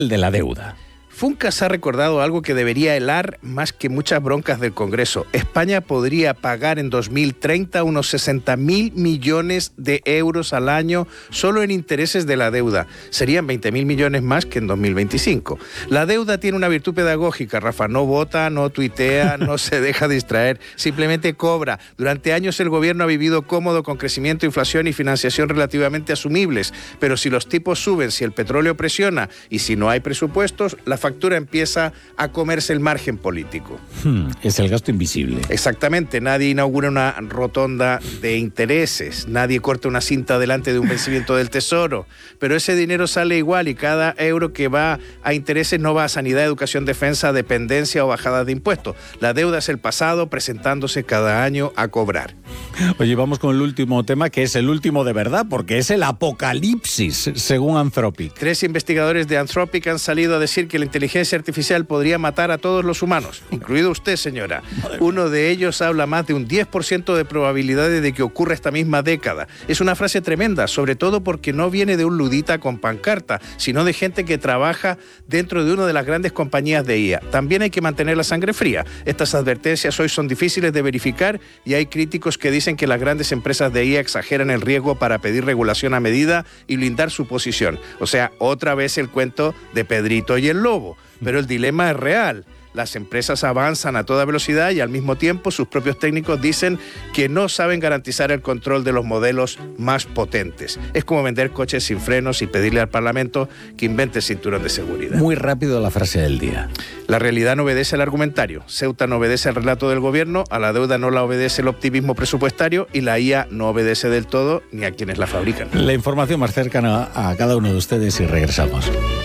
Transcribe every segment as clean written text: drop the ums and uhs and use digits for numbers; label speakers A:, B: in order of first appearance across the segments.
A: de la deuda.
B: Funcas ha recordado algo que debería helar más que muchas broncas del Congreso. España podría pagar en 2030 unos 60.000 millones de euros al año solo en intereses de la deuda. Serían 20.000 millones más que en 2025. La deuda tiene una virtud pedagógica, Rafa. No vota, no tuitea, no se deja distraer. Simplemente cobra. Durante años el gobierno ha vivido cómodo con crecimiento, inflación y financiación relativamente asumibles. Pero si los tipos suben, si el petróleo presiona y si no hay presupuestos, la factura empieza a comerse el margen político.
A: Es el gasto invisible.
B: Exactamente, nadie inaugura una rotonda de intereses, nadie corta una cinta delante de un vencimiento del Tesoro, pero ese dinero sale igual y cada euro que va a intereses no va a sanidad, educación, defensa, dependencia o bajada de impuestos. La deuda es el pasado presentándose cada año a cobrar.
A: Oye, vamos con el último tema, que es el último de verdad, porque es el apocalipsis, según Anthropic.
B: 3 investigadores de Anthropic han salido a decir que la inteligencia artificial podría matar a todos los humanos, incluido usted, señora. Uno de ellos habla más de un 10% de probabilidades de que ocurra esta misma década. Es una frase tremenda, sobre todo porque no viene de un ludita con pancarta, sino de gente que trabaja dentro de una de las grandes compañías de IA. También hay que mantener la sangre fría. Estas advertencias hoy son difíciles de verificar y hay críticos que dicen que las grandes empresas de IA exageran el riesgo para pedir regulación a medida y blindar su posición. O sea, otra vez el cuento de Pedrito y el lobo. Pero el dilema es real. Las empresas avanzan a toda velocidad y al mismo tiempo sus propios técnicos dicen que no saben garantizar el control de los modelos más potentes. Es como vender coches sin frenos y pedirle al Parlamento que invente el cinturón de seguridad.
A: Muy rápido la frase del día.
B: La realidad no obedece al argumentario. Ceuta no obedece al relato del gobierno, a la deuda no la obedece el optimismo presupuestario y la IA no obedece del todo ni a quienes la fabrican.
A: La información más cercana a cada uno de ustedes y regresamos.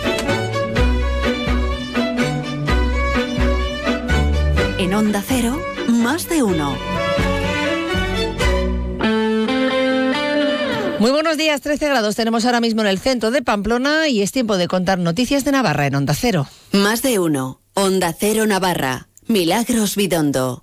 C: En Onda Cero, más de uno.
D: Muy buenos días, 13 grados tenemos ahora mismo en el centro de Pamplona y es tiempo de contar noticias de Navarra en Onda Cero.
C: Más de uno. Onda Cero Navarra. Milagros Bidondo.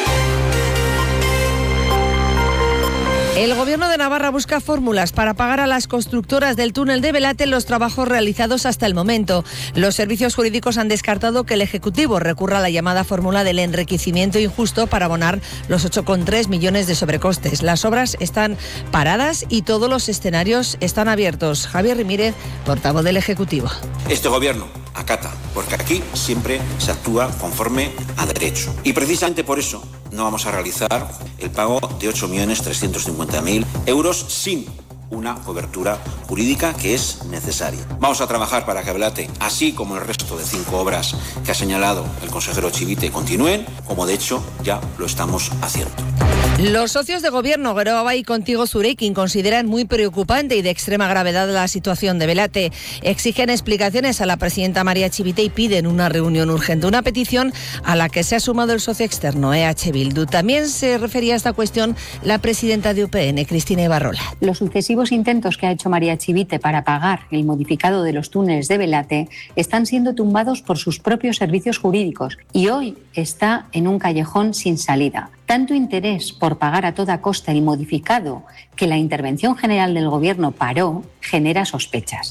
D: El Gobierno de Navarra busca fórmulas para pagar a las constructoras del túnel de Belate los trabajos realizados hasta el momento. Los servicios jurídicos han descartado que el Ejecutivo recurra a la llamada fórmula del enriquecimiento injusto para abonar los 8,3 millones de sobrecostes. Las obras están paradas y todos los escenarios están abiertos. Javier Ramírez, portavoz del Ejecutivo.
E: Este Gobierno acata, porque aquí siempre se actúa conforme a derecho. Y precisamente por eso no vamos a realizar el pago de 8.350.000 euros sin una cobertura jurídica que es necesaria. Vamos a trabajar para que Belate, así como el resto de 5 obras que ha señalado el consejero Chivite, continúen, como de hecho ya lo estamos haciendo.
D: Los socios de gobierno, Geroa y Contigo Zurekin, consideran muy preocupante y de extrema gravedad la situación de Belate. Exigen explicaciones a la presidenta María Chivite y piden una reunión urgente, una petición a la que se ha sumado el socio externo, EH Bildu. También se refería a esta cuestión la presidenta de UPN, Cristina Ibarrola.
F: Los sucesivos intentos que ha hecho María Chivite para pagar el modificado de los túneles de Belate están siendo tumbados por sus propios servicios jurídicos y hoy está en un callejón sin salida. Tanto interés por pagar a toda costa el modificado que la intervención general del Gobierno paró genera sospechas.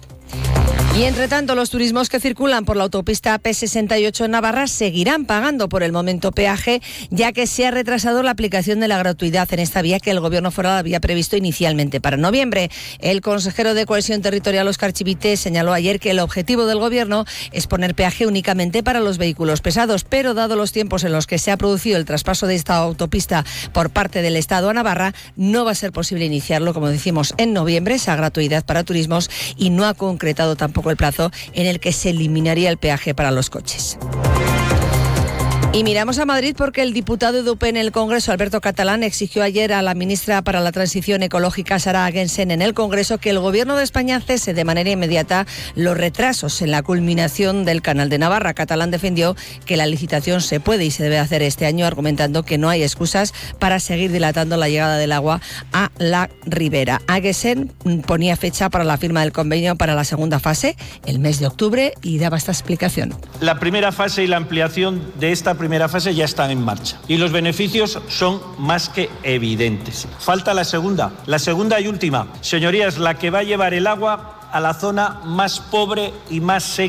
D: Y entre tanto, los turismos que circulan por la autopista P68 en Navarra seguirán pagando por el momento peaje, ya que se ha retrasado la aplicación de la gratuidad en esta vía que el Gobierno foral había previsto inicialmente para noviembre. El consejero de Cohesión Territorial, Óscar Chivite, señaló ayer que el objetivo del Gobierno es poner peaje únicamente para los vehículos pesados, pero dado los tiempos en los que se ha producido el traspaso de esta autopista por parte del Estado a Navarra, no va a ser posible iniciarlo, como decimos, en noviembre, esa gratuidad para turismos, y no ha concretado tampoco el plazo en el que se eliminaría el peaje para los coches. Y miramos a Madrid porque el diputado de UPN en el Congreso, Alberto Catalán, exigió ayer a la ministra para la Transición Ecológica, Sara Agensen, en el Congreso que el Gobierno de España cese de manera inmediata los retrasos en la culminación del Canal de Navarra. Catalán defendió que la licitación se puede y se debe hacer este año, argumentando que no hay excusas para seguir dilatando la llegada del agua a la ribera. Agensen ponía fecha para la firma del convenio para la segunda fase, el mes de octubre, y daba esta explicación.
G: La primera fase y la ampliación de esta primera fase ya están en marcha y los beneficios son más que evidentes. Falta la segunda y última. Señorías, la que va a llevar el agua a la zona más pobre y más seca